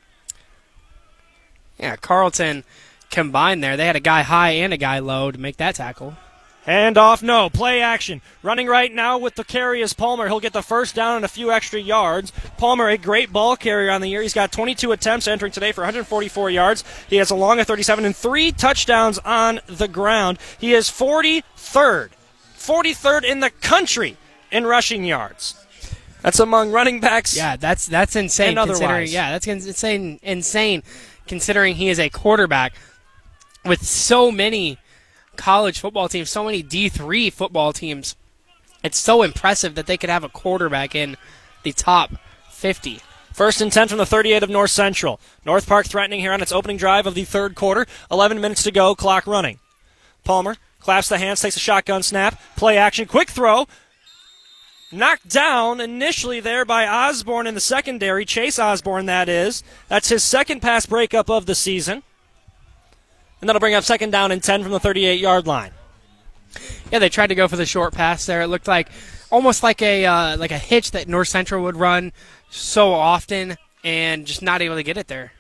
Yeah, Carlton combined there. They had a guy high and a guy low to make that tackle. Hand off, no. Play action. Running right now with the carry is Palmer. He'll get the first down and a few extra yards. Palmer, a great ball carrier on the year. He's got twenty-two attempts entering today for one hundred forty-four yards. He has a long of thirty-seven and three touchdowns on the ground. He is forty-third. forty-third in the country in rushing yards. That's among running backs. Yeah, that's that's insane. And considering, otherwise. yeah, that's insane. Insane, considering he is a quarterback with so many college football teams, so many D three football teams. It's so impressive that they could have a quarterback in the top fifty. First and ten from the thirty-eight of North Central. North Park threatening here on its opening drive of the third quarter. eleven minutes to go, clock running. Palmer claps the hands, takes a shotgun snap. Play action, quick throw. Knocked down initially there by Osborne in the secondary. Chase Osborne, that is. That's his second pass breakup of the season. And that'll bring up second down and ten from the thirty-eight-yard line. Yeah, they tried to go for the short pass there. It looked like almost like a uh, like a hitch that North Central would run so often, and just not able to get it there.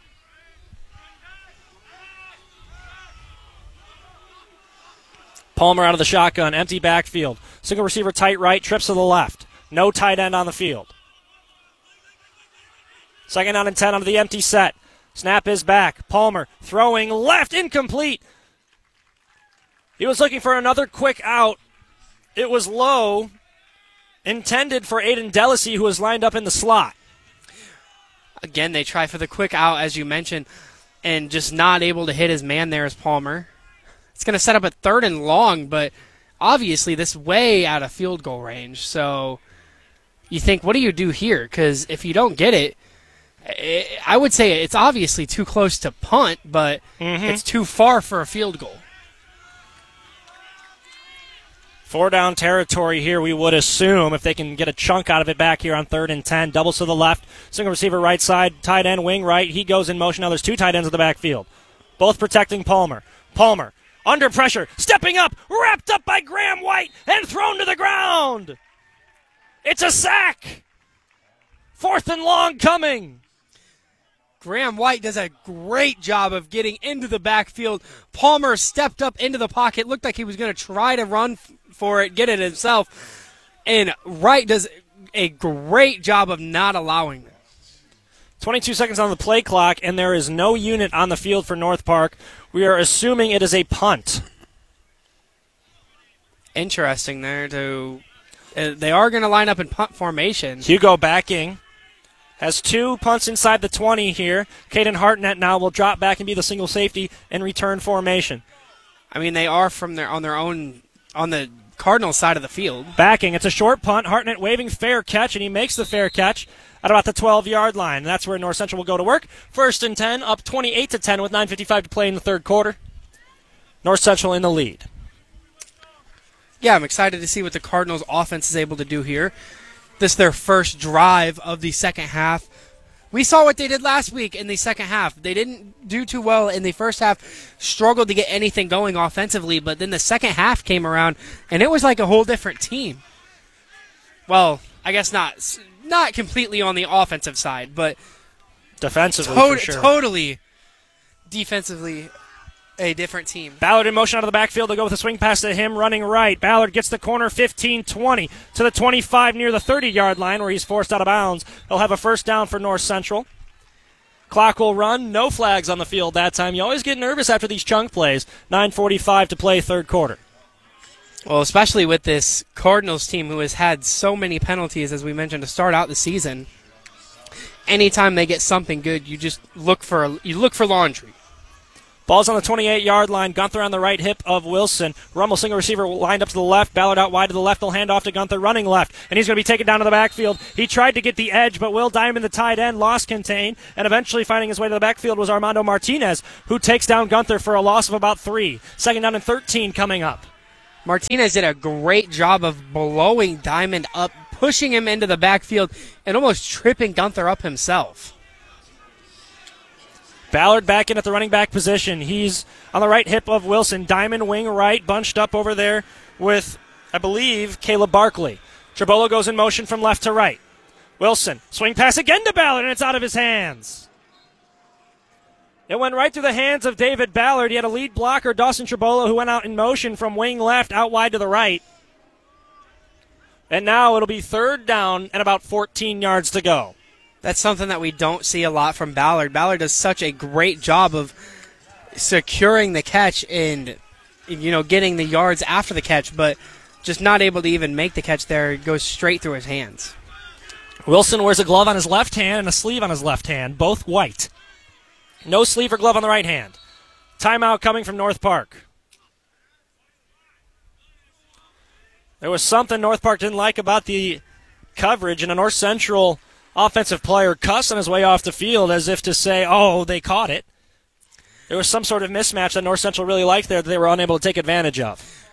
Palmer out of the shotgun, empty backfield. Single receiver tight right, trips to the left. No tight end on the field. Second down and ten on the empty set. Snap is back. Palmer throwing left, incomplete. He was looking for another quick out. It was low, intended for Aiden Delisy, who was lined up in the slot. Again, they try for the quick out, as you mentioned, and just not able to hit his man there as Palmer. It's going to set up a third and long, but obviously this way out of field goal range. So you think, what do you do here? Because if you don't get it, I would say it's obviously too close to punt, but mm-hmm. it's too far for a field goal. Four down territory here, we would assume, if they can get a chunk out of it back here on third and ten. Doubles to the left, single receiver right side, tight end wing right. He goes in motion. Now there's two tight ends in the backfield, both protecting Palmer. Palmer under pressure, stepping up, wrapped up by Graham White, and thrown to the ground. It's a sack. Fourth and long coming. Graham White does a great job of getting into the backfield. Palmer stepped up into the pocket, looked like he was going to try to run f- for it, get it himself, and Wright does a great job of not allowing that. twenty-two seconds on the play clock, and there is no unit on the field for North Park. We are assuming it is a punt. Interesting there. To uh, they are going to line up in punt formation. Hugo backing. Has two punts inside the twenty here. Caden Hartnett now will drop back and be the single safety in return formation. I mean, they are from their on their own on the Cardinal side of the field. Backing. It's a short punt. Hartnett waving fair catch, and he makes the fair catch at about the twelve-yard line. That's where North Central will go to work. First and ten, up twenty-eight to ten with nine fifty-five to play in the third quarter. North Central in the lead. Yeah, I'm excited to see what the Cardinals' offense is able to do here. This is their first drive of the second half. We saw what they did last week in the second half. They didn't do too well in the first half, struggled to get anything going offensively, but then the second half came around, and it was like a whole different team. Well, I guess not not completely on the offensive side, but defensively to- for sure. Totally defensively a different team. Ballard in motion out of the backfield to go with a swing pass to him, running right. Ballard gets the corner fifteen twenty to the twenty-five near the thirty-yard line where he's forced out of bounds. He'll have a first down for North Central. Clock will run. No flags on the field that time. You always get nervous after these chunk plays. nine forty-five to play third quarter. Well, especially with this Cardinals team who has had so many penalties, as we mentioned, to start out the season. Anytime they get something good, you just look for you look for laundry. Ball's on the twenty-eight-yard line. Gunther on the right hip of Wilson. Rummel, single receiver, lined up to the left. Ballard out wide to the left. They'll hand off to Gunther, running left. And he's going to be taken down to the backfield. He tried to get the edge, but Will Diamond, the tight end, lost contain. And eventually finding his way to the backfield was Armando Martinez, who takes down Gunther for a loss of about three. Second down and thirteen coming up. Martinez did a great job of blowing Diamond up, pushing him into the backfield, and almost tripping Gunther up himself. Ballard back in at the running back position. He's on the right hip of Wilson. Diamond wing right, bunched up over there with, I believe, Caleb Barkley. Tribolo goes in motion from left to right. Wilson, swing pass again to Ballard, and it's out of his hands. It went right through the hands of David Ballard. He had a lead blocker, Dawson Tribolo, who went out in motion from wing left out wide to the right. And now it'll be third down and about fourteen yards to go. That's something that we don't see a lot from Ballard. Ballard does such a great job of securing the catch and, you know, getting the yards after the catch, but just not able to even make the catch there. It goes straight through his hands. Wilson wears a glove on his left hand and a sleeve on his left hand, both white. No sleeve or glove on the right hand. Timeout coming from North Park. There was something North Park didn't like about the coverage, and a North Central offensive player cussed on his way off the field as if to say, oh, they caught it. There was some sort of mismatch that North Central really liked there that they were unable to take advantage of.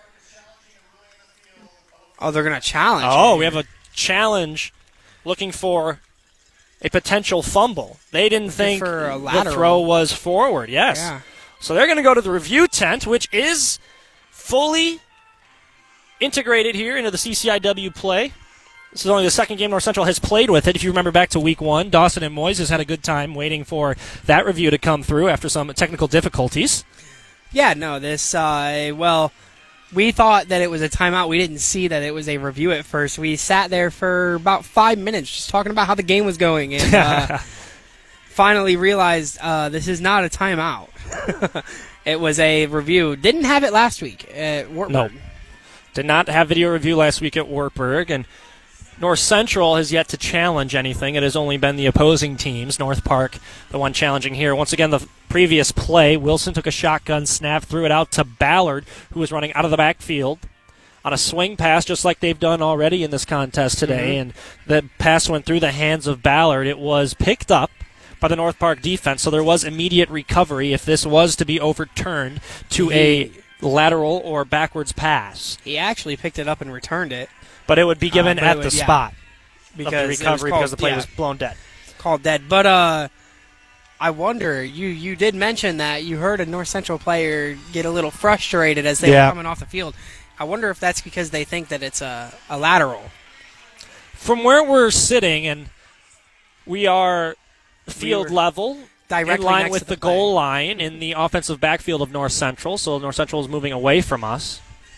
Oh, they're going to challenge. Oh, we have a challenge looking for a potential fumble. They didn't think for a the lateral. throw was forward. Yes. Yeah. So they're going to go to the review tent, which is fully integrated here into the C C I W play. This is only the second game North Central has played with it. If you remember back to week one, Dawson and Moises had a good time waiting for that review to come through after some technical difficulties. Yeah, no, this, uh, well, we thought that it was a timeout. We didn't see that it was a review at first. We sat there for about five minutes just talking about how the game was going and uh, finally realized uh, this is not a timeout. It was a review. Didn't have it last week at Wartburg. No. Did not have video review last week at Wartburg, and North Central has yet to challenge anything. It has only been the opposing teams. North Park, the one challenging here. Once again, the previous play, Wilson took a shotgun snap, threw it out to Ballard, who was running out of the backfield on a swing pass, just like they've done already in this contest today. Mm-hmm. And the pass went through the hands of Ballard. It was picked up by the North Park defense, so there was immediate recovery if this was to be overturned to a lateral or backwards pass. He actually picked it up and returned it. But it would be given uh, at would, the yeah, spot because of the recovery called, because the play yeah, was blown dead. Called dead. But uh, I wonder, you, you did mention that you heard a North Central player get a little frustrated as they yeah. were coming off the field. I wonder if that's because they think that it's a, a lateral. From where we're sitting, and we are field we level, directly in line next with to the, the play. goal line in the offensive backfield of North Central, so North Central is moving away from us.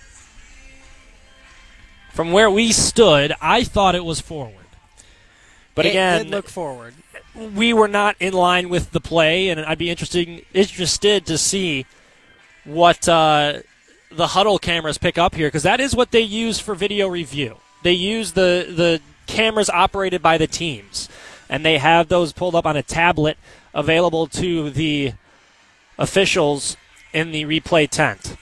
From where we stood, I thought it was forward. But it again, did look forward. We were not in line with the play, and I'd be interesting, interested to see what uh, the huddle cameras pick up here, because that is what they use for video review. They use the, the cameras operated by the teams, and they have those pulled up on a tablet available to the officials in the replay tent.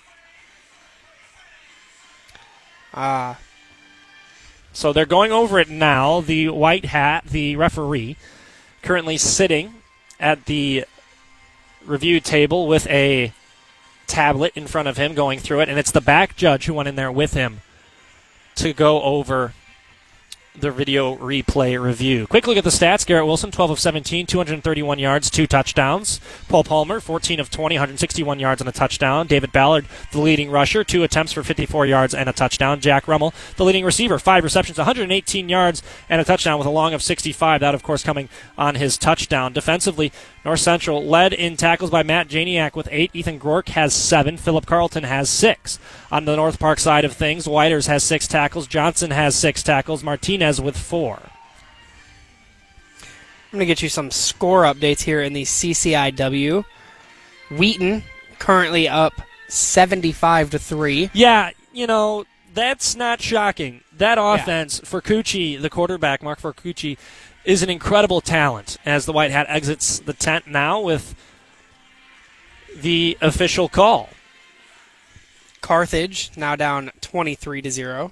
Ah. Uh. So they're going over it now. The white hat, the referee, currently sitting at the review table with a tablet in front of him going through it, and it's the back judge who went in there with him to go over the video replay review. Quick look at the stats. Garrett Wilson, twelve of seventeen, two hundred thirty-one yards, two touchdowns. Paul Palmer, fourteen of twenty, one hundred sixty-one yards and a touchdown. David Ballard, the leading rusher, two attempts for fifty-four yards and a touchdown. Jack Rummel, the leading receiver, five receptions, one hundred eighteen yards and a touchdown with a long of sixty-five. That, of course, coming on his touchdown. Defensively, North Central led in tackles by Matt Janiak with eight. Ethan Gork has seven. Philip Carlton has six. On the North Park side of things, Whiters has six tackles. Johnson has six tackles. Martinez with four. I'm going to get you some score updates here in the C C I W. Wheaton currently up seventy-five to three. Yeah, you know, that's not shocking. That offense, yeah. Furcucci, the quarterback, Mark Furcucci, is an incredible talent as the White Hat exits the tent now with the official call. Carthage now down twenty-three to zero.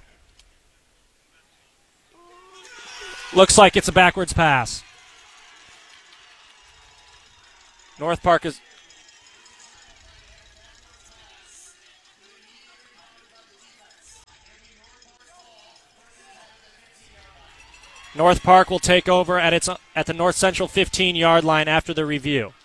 Looks like it's a backwards pass. North Park is... North Park will take over at its at the North Central fifteen-yard line after the review.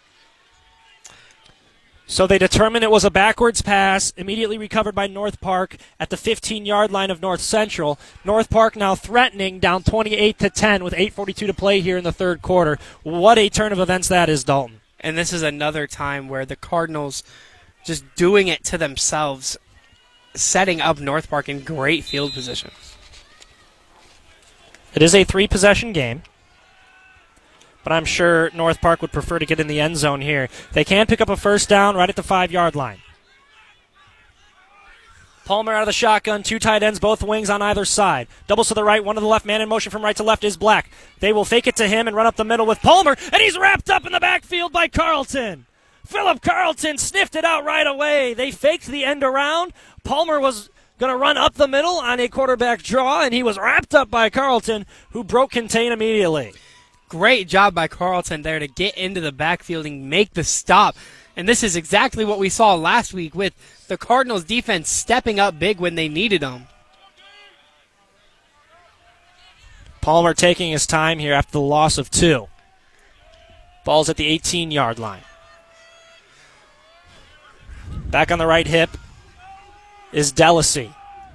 So they determined it was a backwards pass, immediately recovered by North Park at the fifteen-yard line of North Central. North Park now threatening, down twenty-eight to ten with eight forty-two to play here in the third quarter. What a turn of events that is, Dalton. And this is another time where the Cardinals just doing it to themselves, setting up North Park in great field position. It is a three-possession game, but I'm sure North Park would prefer to get in the end zone here. They can pick up a first down right at the five-yard line. Palmer out of the shotgun, two tight ends, both wings on either side. Doubles to the right, one to the left, man in motion from right to left is Black. They will fake it to him and run up the middle with Palmer, and he's wrapped up in the backfield by Carlton. Philip Carlton sniffed it out right away. They faked the end around. Palmer was going to run up the middle on a quarterback draw, and he was wrapped up by Carlton, who broke contain immediately. Great job by Carlton there to get into the backfield and make the stop. And this is exactly what we saw last week with the Cardinals defense stepping up big when they needed them. Palmer taking his time here after the loss of two. Ball's at the eighteen-yard line. Back on the right hip is Delisy.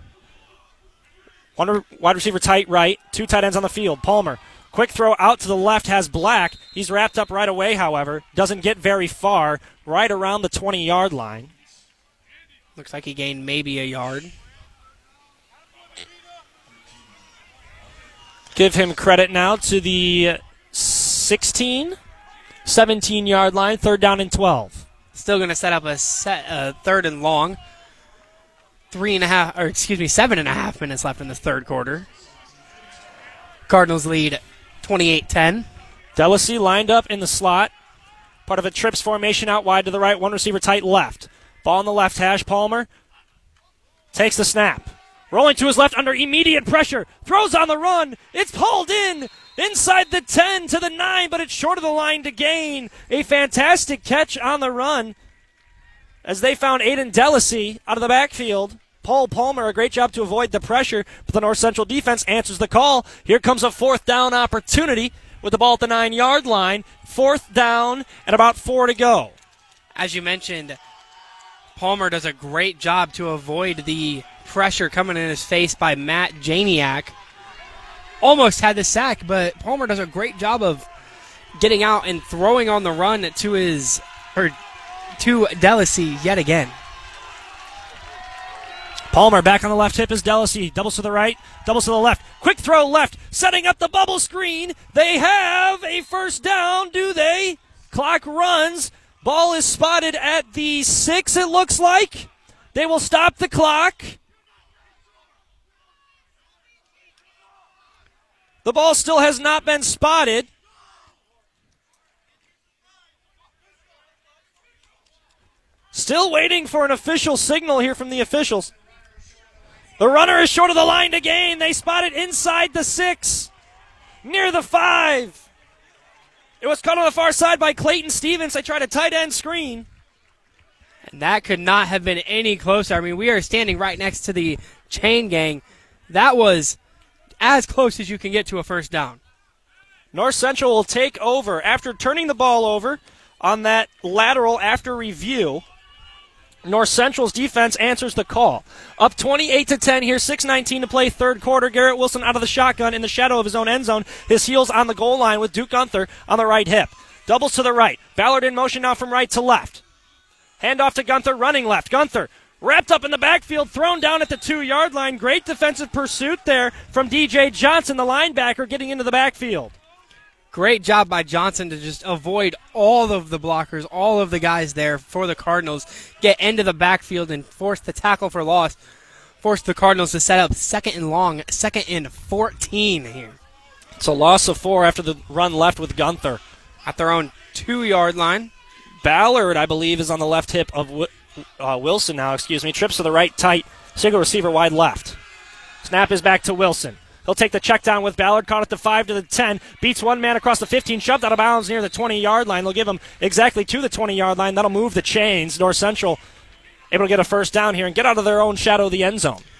One wide receiver tight right, two tight ends on the field. Palmer, quick throw out to the left, has Black. He's wrapped up right away, however. Doesn't get very far, right around the twenty-yard line. Looks like he gained maybe a yard. Give him credit now to the sixteen, seventeen-yard line, third down and twelve. Still going to set up a set, uh, third and long. Three and a half, or excuse me, seven and a half minutes left in the third quarter. Cardinals lead twenty-eight ten. Delisy lined up in the slot. Part of a trips formation out wide to the right, one receiver tight left. Ball on the left hash, Palmer takes the snap. Rolling to his left under immediate pressure. Throws on the run. It's pulled in inside the ten to the nine, but it's short of the line to gain. A fantastic catch on the run as they found Aiden Delisy out of the backfield. Paul Palmer, a great job to avoid the pressure, but the North Central defense answers the call. Here comes a fourth down opportunity with the ball at the nine-yard line. Fourth down and about four to go. As you mentioned, Palmer does a great job to avoid the pressure coming in his face by Matt Janiak. Almost had the sack, but Palmer does a great job of getting out and throwing on the run to his or to Delisy yet again. Palmer back on the left hip is Delisy. Doubles to the right, doubles to the left. Quick throw left, setting up the bubble screen. They have a first down, do they? Clock runs. Ball is spotted at the six, it looks like. They will stop the clock. The ball still has not been spotted. Still waiting for an official signal here from the officials. The runner is short of the line to gain. They spot it inside the six, near the five. It was caught on the far side by Clayton Stevens. They tried a tight end screen. And that could not have been any closer. I mean, we are standing right next to the chain gang. That was as close as you can get to a first down. North Central will take over after turning the ball over on that lateral after review. North Central's defense answers the call. Up twenty-eight to ten here, six nineteen to play, third quarter. Garrett Wilson out of the shotgun in the shadow of his own end zone. His heels on the goal line with Duke Gunther on the right hip. Doubles to the right. Ballard in motion now from right to left. Handoff to Gunther, running left. Gunther wrapped up in the backfield, thrown down at the two-yard line. Great defensive pursuit there from D J Johnson, the linebacker, getting into the backfield. Great job by Johnson to just avoid all of the blockers, all of the guys there for the Cardinals, get into the backfield and force the tackle for loss, force the Cardinals to set up second and long, second and fourteen here. It's a loss of four after the run left with Gunther. At their own two-yard line, Ballard, I believe, is on the left hip of uh, Wilson now, excuse me. Trips to the right tight. Single receiver wide left. Snap is back to Wilson. He'll take the check down with Ballard, caught at the five to the ten, beats one man across the fifteen, shoved out of bounds near the twenty-yard line. They'll give him exactly to the twenty-yard line. That'll move the chains. North Central able to get a first down here and get out of their own shadow of the end zone.